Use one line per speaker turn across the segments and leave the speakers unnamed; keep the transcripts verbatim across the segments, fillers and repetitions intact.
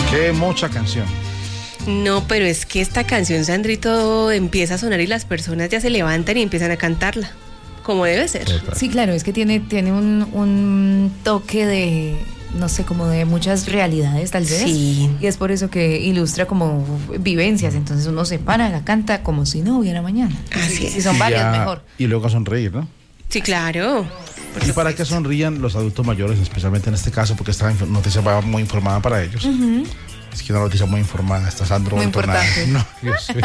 Qué mucha canción.
No, pero es que esta canción, Sandrito, empieza a sonar y las personas ya se levantan y empiezan a cantarla, como debe ser.
Sí, claro, es que tiene, tiene un, un toque de, no sé, como de muchas realidades tal vez.
Sí.
Y es por eso que ilustra como vivencias, entonces uno se para, la canta como si no hubiera mañana.
Así es.
Si son
Y
varias,
ya-
mejor.
Y luego a sonreír, ¿no?
Sí, claro.
Y para que sonrían los adultos mayores, especialmente en este caso, porque esta inf- noticia va muy informada para ellos. Es que una noticia muy informada, está Sandro.
Muy
entonada.
importante.
No, yo sé.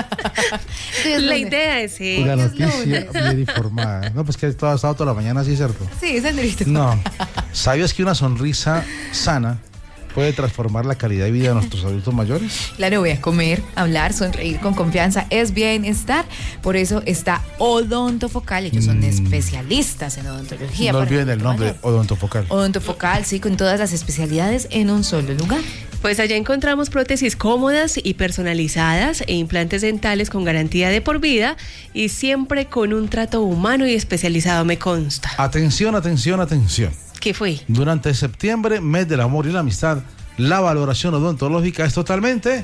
La idea es eh,
Una noticia bien informada. No, pues que todo ha estado toda la mañana así, ¿cierto?
Sí, Sandrito.
No. ¿Sabías que una sonrisa sana puede transformar la calidad de vida de nuestros adultos mayores?
Claro, voy a comer, hablar, sonreír con confianza, es bienestar. Por eso está Odontofocal, ellos son
Mm.
especialistas en odontología.
No
para
olviden el
adulto
nombre,
mayor.
Odontofocal.
Odontofocal, sí, con todas las especialidades en un solo lugar.
Pues allá encontramos prótesis cómodas y personalizadas e implantes dentales con garantía de por vida y siempre con un trato humano y especializado, me consta.
Atención, atención, atención.
¿Qué fue?
Durante septiembre, mes del amor y la amistad, la valoración odontológica es totalmente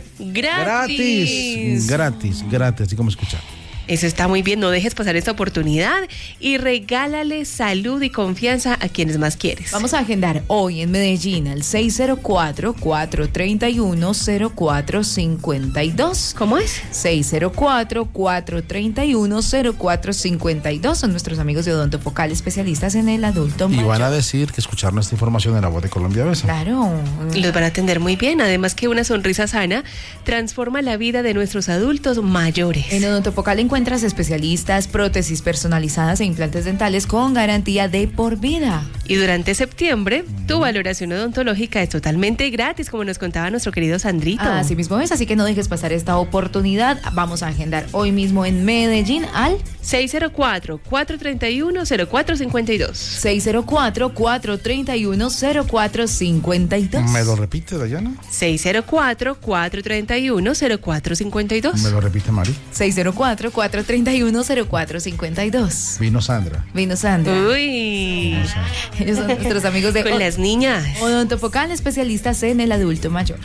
¡Gratis!
Gratis, gratis, gratis, así como escuchar.
Eso está muy bien, no dejes pasar esta oportunidad y regálale salud y confianza a quienes más quieres.
Vamos a agendar hoy en Medellín al seis cero cuatro, cuatro tres uno, cero cuatro cinco dos.
¿Cómo es?
seis cero cuatro, cuatro tres uno, cero cuatro cinco dos. Son nuestros amigos de Odontofocal, especialistas en el adulto
Y
mayor.
van a decir que escucharon esta información en La Voz de Colombia Besa.
Claro.
Y los van a atender muy bien, además que una sonrisa sana transforma la vida de nuestros adultos mayores.
En Odontofocal encuentras especialistas, prótesis personalizadas e implantes dentales con garantía de por vida.
Y durante septiembre, tu valoración odontológica es totalmente gratis, como nos contaba nuestro querido Sandrito.
Así mismo es, así que no dejes pasar esta oportunidad. Vamos a agendar hoy mismo en Medellín al
seis cero cuatro, cuatro tres uno, cero cuatro cinco dos.
seis cero cuatro, cuatro tres uno, cero cuatro cinco dos.
¿Me lo repite, Dayana?
seis cero cuatro, cuatro tres uno, cero cuatro cinco dos.
¿Me lo repite, Mari?
seis cero cuatro, cuatro tres uno, cero cuatro cinco dos.
Vino Sandra.
Vino Sandra.
Uy,
Ellos son nuestros amigos de
con las niñas.
Odontofocal, especialistas en el adulto mayor.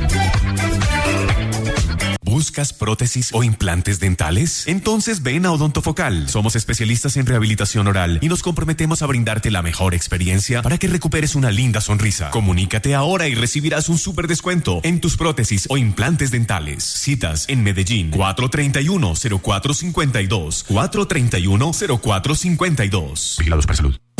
¿Buscas prótesis o implantes dentales? Entonces ven a Odontofocal. Somos especialistas en rehabilitación oral y nos comprometemos a brindarte la mejor experiencia para que recuperes una linda sonrisa. Comunícate ahora y recibirás un súper descuento en tus prótesis o implantes dentales. Citas en Medellín, cuatro tres uno, cero cuatro cinco dos, cuatro tres uno, cero cuatro cinco dos. Vigilados para salud.